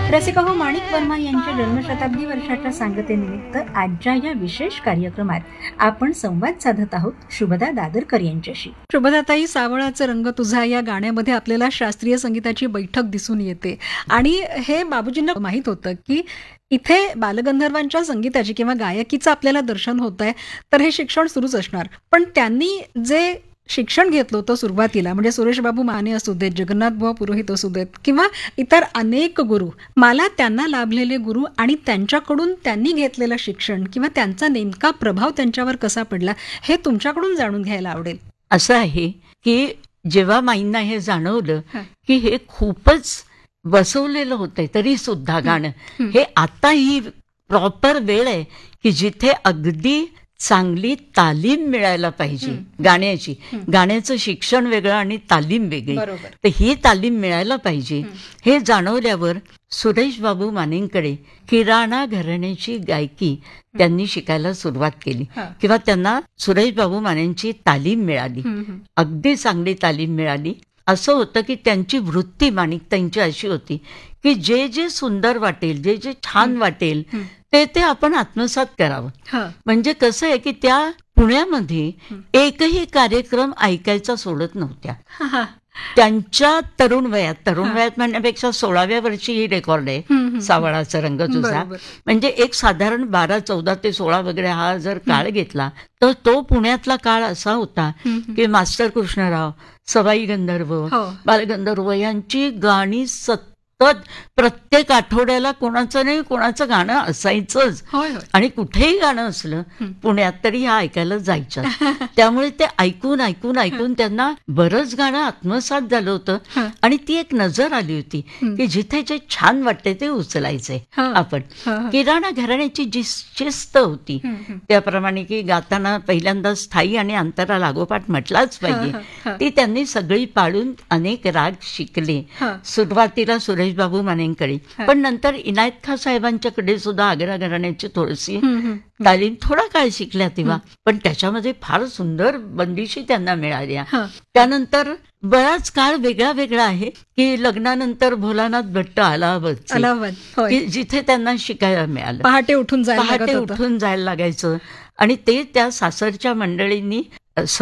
रसिका हो, माणिक वर्मा यांच्या जन्मशताब्दी वर्षाच्या सांगतेनिमित्त आजच्या या विशेष कार्यक्रमात आपण संवाद साधत आहोत शुभदा दादरकर यांच्याशी. शुभदाताई, सावळाचा रंग तुझा या गाण्यामध्ये आपल्याला शास्त्रीय संगीताची बैठक दिसून येते आणि हे बाबूजींना माहीत होतं की इथे बालगंधर्वांच्या संगीताची किंवा गायकीचं आपल्याला दर्शन होत आहे, तर हे शिक्षण सुरूच असणार. पण त्यांनी जे शिक्षण घेतलं होतं सुरुवातीला, म्हणजे सुरेश बाबू माने असू देत, जगन्नाथ बुवा पुरोहित असू देत किंवा इतर अनेक गुरु, मला त्यांना लाभलेले गुरु आणि त्यांच्याकडून त्यांनी घेतलेलं शिक्षण किंवा त्यांचा नेमका प्रभाव त्यांच्यावर कसा पडला हे तुमच्याकडून जाणून घ्यायला आवडेल. असं आहे की जेव्हा माईंना हे जाणवलं की हे खूपच बसवलेलं होतंय तरी सुद्धा गाणं हे आता ही प्रॉपर वेळ आहे की जिथे अगदी चांगली तालीम मिळायला पाहिजे गाण्याची. गाण्याचं शिक्षण वेगळं आणि तालीम वेगळी, तर ही तालीम मिळायला पाहिजे हे जाणवल्यावर सुरेश बाबू मानेंकडे किराणा घराण्याची गायकी त्यांनी शिकायला सुरुवात केली किंवा त्यांना सुरेश बाबू मानेंची तालीम मिळाली, अगदी चांगली तालीम मिळाली. असं होतं की त्यांची वृत्ती माणिकताईंची अशी होती की जे जे सुंदर वाटेल, जे जे छान वाटेल ते ते आपण आत्मसात करावं. म्हणजे कसं आहे की त्या पुण्यामध्ये एकही कार्यक्रम ऐकायचा सोडत नव्हत्या. त्यांच्या तरुण वयात म्हणण्यापेक्षा 16व्या वर्षी ही रेकॉर्ड आहे सावळाचा रंग तुझा. म्हणजे एक साधारण 12, 14 ते 16 वगैरे हा जर काळ घेतला तर तो पुण्यातला काळ असा होता की मास्टर कृष्णराव, सवाई गंधर्व, बालगंधर्व यांची गाणी सतत प्रत्येक आठवड्याला कोणाचं नाही कोणाचं गाणं असायचंच. आणि कुठेही गाणं असलं पुण्यात तरी ह्या ऐकायला जायच्या. त्यामुळे ते ऐकून ऐकून ऐकून त्यांना बरंच गाणं आत्मसात झालं होतं आणि ती एक नजर आली होती की जिथे जे छान वाटते ते उचलायचे आपण. किराणा घराण्याची जी शिस्त होती त्याप्रमाणे की गाताना पहिल्यांदा स्थायी आणि अंतरा लागोपाठ म्हटलाच पाहिजे, ती त्यांनी सगळी पाळून अनेक राग शिकले. सुरुवातीला सुरेश बाबू मानेंकडे, पण नंतर इनायत खां साहेबांच्याकडे सुद्धा आग्रा घराण्याची थोडीशी तालीम थोडा काळ शिकल्या तेव्हा, पण त्याच्यामध्ये फार सुंदर बंदिशी त्यांना मिळाल्या. त्यानंतर बराच काळ वेगळा वेगळा आहे की लग्नानंतर भोलानाथ भट्ट अलाहाबाद जिथे त्यांना शिकायला मिळालं. पहाटे उठून जायला लागायचं आणि ते त्या सासरच्या मंडळींनी